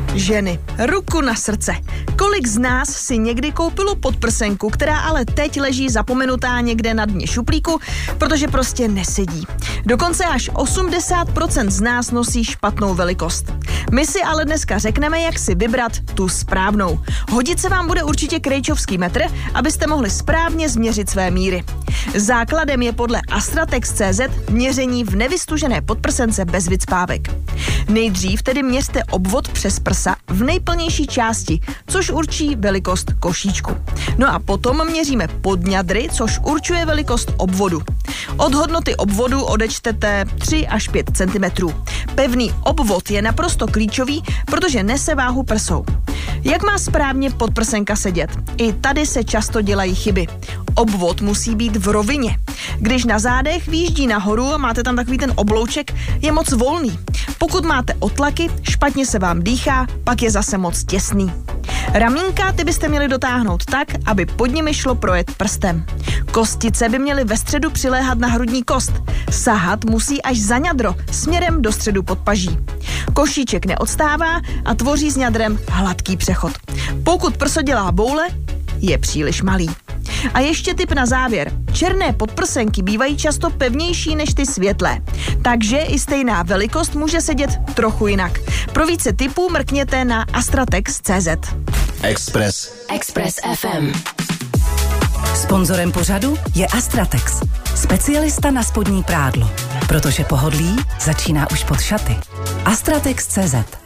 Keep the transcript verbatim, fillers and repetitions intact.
Ženy, ruku na srdce. Kolik z nás si někdy koupilo podprsenku, která ale teď leží zapomenutá někde na dně šuplíku, protože prostě nesedí. Dokonce až osmdesát procent z nás nosí špatnou velikost. My si ale dneska řekneme, jak si vybrat tu správnou. Hodit se vám bude určitě krejčovský metr, abyste mohli správně změřit své míry. Základem je podle Astratex tečka cé zet měření v nevystužené podprsence bez vycpávek. Nejdřív tedy měřte obvod přes prsa v nejplnější části, což určí velikost košíčku. No a potom měříme podňadry, což určuje velikost obvodu. Od hodnoty obvodu odečtete tři až pět centimetrů. Pevný obvod je naprosto klíčový, protože nese váhu prsou. Jak má správně podprsenka sedět? I tady se často dělají chyby. Obvod musí být v rovině. Když na zádech výjíždí nahoru a máte tam takový ten oblouček, je moc volný. Pokud máte otlaky, špatně se vám dýchá, pak je zase moc těsný. Ramínka ty byste měli dotáhnout tak, aby pod nimi šlo projet prstem. Kostice by měly ve středu přiléhat na hrudní kost. Sahat musí až za ňadro, směrem do středu podpaží. Košíček neodstává a tvoří s ňadrem hladký přechod. Pokud prso dělá boule, je příliš malý. A ještě tip na závěr. Černé podprsenky bývají často pevnější než ty světlé, takže i stejná velikost může sedět trochu jinak. Pro více tipů mrkněte na astratex tečka cé zet. Express. Express ef em. Sponzorem pořadu je Astratex, specialista na spodní prádlo, protože pohodlí začíná už pod šaty. astratex tečka cé zet.